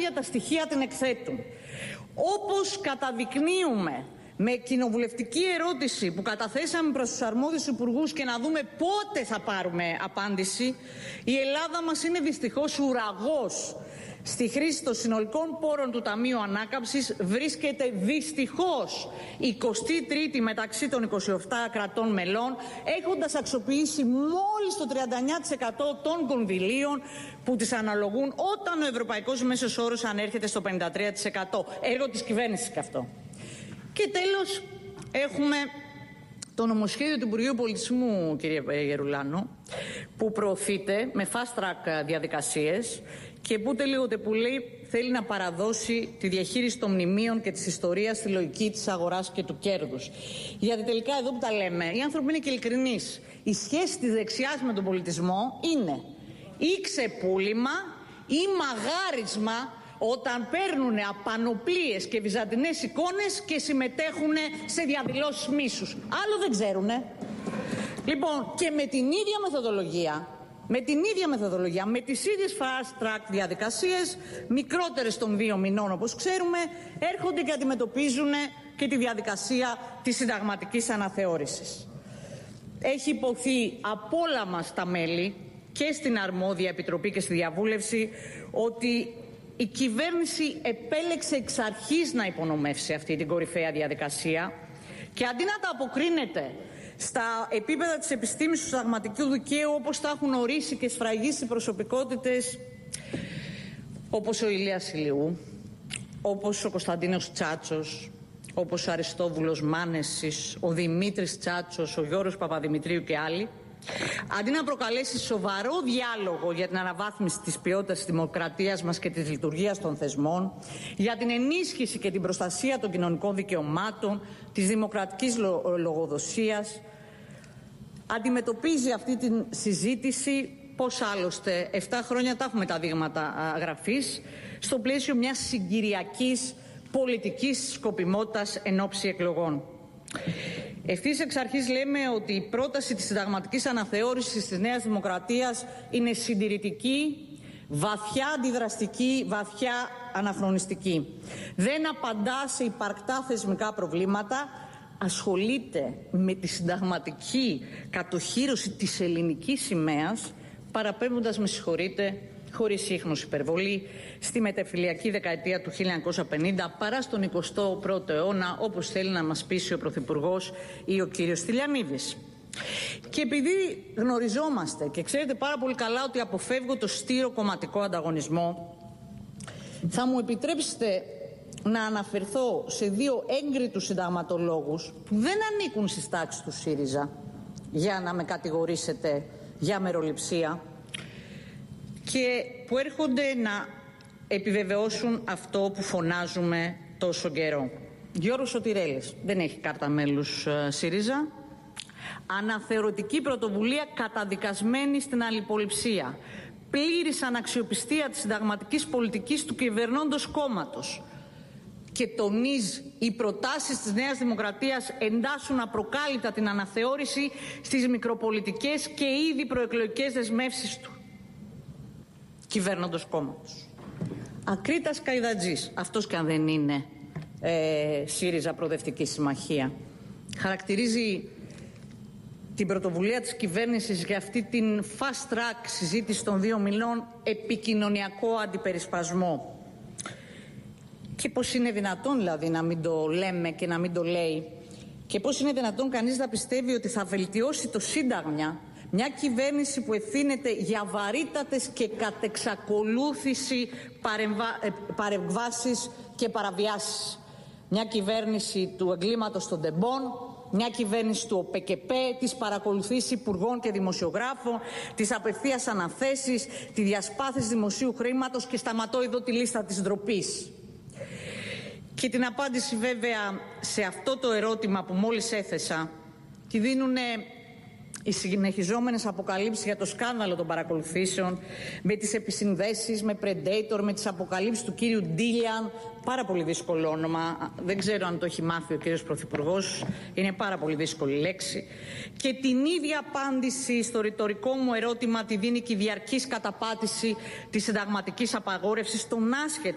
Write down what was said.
ίδια τα στοιχεία την εκθέτουν. Όπως καταδεικνύουμε με κοινοβουλευτική ερώτηση που καταθέσαμε προς τους αρμόδιους υπουργούς και να δούμε πότε θα πάρουμε απάντηση, η Ελλάδα μας είναι δυστυχώς ουραγός στη χρήση των συνολικών πόρων του Ταμείου Ανάκαμψης. Βρίσκεται δυστυχώς 23η μεταξύ των 27 κρατών μελών, έχοντας αξιοποιήσει μόλις το 39% των κονδυλίων που τις αναλογούν, όταν ο ευρωπαϊκός μέσος όρος ανέρχεται στο 53%. Έργο της κυβέρνησης και αυτό. Και τέλος έχουμε το νομοσχέδιο του Υπουργείου Πολιτισμού, κύριε Γερουλάνο, που προωθείται με fast track διαδικασίες και που τελείωτε που λέει θέλει να παραδώσει τη διαχείριση των μνημείων και της ιστορίας στη λογική της αγοράς και του κέρδους. Γιατί τελικά εδώ που τα λέμε, οι άνθρωποι είναι και ειλικρινείς. Η σχέση της δεξιάς με τον πολιτισμό είναι ή ξεπούλημα ή μαγάρισμα, όταν παίρνουν απανοπλίες και βυζαντινές εικόνες και συμμετέχουν σε διαδηλώσεις μίσους. Άλλο δεν ξέρουνε. Λοιπόν, και με την ίδια μεθοδολογία, με τις ίδιες fast track διαδικασίες, μικρότερες των 2 μηνών όπως ξέρουμε, έρχονται και αντιμετωπίζουν και τη διαδικασία της συνταγματικής αναθεώρησης. Έχει υποθεί από όλα μας τα μέλη και στην αρμόδια επιτροπή και στη διαβούλευση ότι η κυβέρνηση επέλεξε εξ αρχής να υπονομεύσει αυτή την κορυφαία διαδικασία και αντί να τα αποκρίνεται στα επίπεδα της επιστήμης του συνταγματικού δικαίου, όπως τα έχουν ορίσει και σφραγίσει προσωπικότητες όπως ο Ηλίας Ηλιού, όπως ο Κωνσταντίνος Τσάτσος, όπως ο Αριστόβουλος Μάνεσης, ο Δημήτρης Τσάτσος, ο Γιώργος Παπαδημητρίου και άλλοι, αντί να προκαλέσει σοβαρό διάλογο για την αναβάθμιση της ποιότητας της δημοκρατίας μας και της λειτουργίας των θεσμών, για την ενίσχυση και την προστασία των κοινωνικών δικαιωμάτων, της δημοκρατικής λογοδοσίας, αντιμετωπίζει αυτή την συζήτηση, πώς άλλωστε 7 χρόνια τα έχουμε τα δείγματα γραφής, στο πλαίσιο μιας συγκυριακής πολιτικής σκοπιμότητας εν ώψη εκλογών. Ευθύς εξ αρχής λέμε ότι η πρόταση της συνταγματικής αναθεώρησης της Νέας Δημοκρατίας είναι συντηρητική, βαθιά αντιδραστική, βαθιά αναχρονιστική. Δεν απαντά σε υπαρκτά θεσμικά προβλήματα, ασχολείται με τη συνταγματική κατοχύρωση της ελληνικής σημαίας, παραπέμποντας, με συγχωρείτε, χωρίς ίχνος υπερβολή, στη μετεφυλιακή δεκαετία του 1950 παρά στον 21ο αιώνα, όπως θέλει να μας πείσει ο Πρωθυπουργός ή ο κύριος Στυλιανίδης. Και επειδή γνωριζόμαστε και ξέρετε πάρα πολύ καλά ότι αποφεύγω το στήρο κομματικό ανταγωνισμό, θα μου επιτρέψετε να αναφερθώ σε 2 έγκριτους συνταγματολόγους που δεν ανήκουν στις τάξεις του ΣΥΡΙΖΑ για να με κατηγορήσετε για μεροληψία και που έρχονται να επιβεβαιώσουν αυτό που φωνάζουμε τόσο καιρό. Γιώργος Σωτηρέλης, δεν έχει κάρτα μέλους ΣΥΡΙΖΑ. Αναθεωρητική πρωτοβουλία καταδικασμένη στην αλληποληψία. Πλήρης αναξιοπιστία της συνταγματικής πολιτικής του κυβερνώντος κόμματος. Και τονίζει, οι προτάσεις της Νέας Δημοκρατίας εντάσσουν απροκάλυπτα την αναθεώρηση στις μικροπολιτικές και ήδη προεκλογικές δεσμεύσεις του κυβέρνοντος κόμματος. Ακρίτας Καϊδατζής, αυτός και αν δεν είναι ΣΥΡΙΖΑ Προοδευτική Συμμαχία, χαρακτηρίζει την πρωτοβουλία της κυβέρνησης για αυτή την fast track συζήτηση των 2 μηνών επικοινωνιακό αντιπερισπασμό. Και πώς είναι δυνατόν δηλαδή να μην το λέμε και να μην το λέει, και πώς είναι δυνατόν κανείς να πιστεύει ότι θα βελτιώσει το Σύνταγμα μια κυβέρνηση που ευθύνεται για βαρύτατες και κατ' εξακολούθηση παρεμβάσεις και παραβιάσεις. Μια κυβέρνηση του εγκλήματος των τεμπών, μια κυβέρνηση του ΟΠΕΚΕΠΕ, της παρακολουθήσης υπουργών και δημοσιογράφων, της απευθείας αναθέσεις, τη διασπάθηση δημοσίου χρήματος, και σταματώ εδώ τη λίστα της ντροπής. Και την απάντηση βέβαια σε αυτό το ερώτημα που μόλις έθεσα τη δίνουν οι συνεχιζόμενες αποκαλύψεις για το σκάνδαλο των παρακολουθήσεων, με τις επισυνδέσεις, με Predator, με τις αποκαλύψεις του κύριου Ντίλιαν, πάρα πολύ δύσκολο όνομα, δεν ξέρω αν το έχει μάθει ο κύριος Πρωθυπουργός, είναι πάρα πολύ δύσκολη λέξη, και την ίδια απάντηση στο ρητορικό μου ερώτημα τη δίνει και η διαρκής καταπάτηση της συνταγματικής απαγόρευσης των άσχετων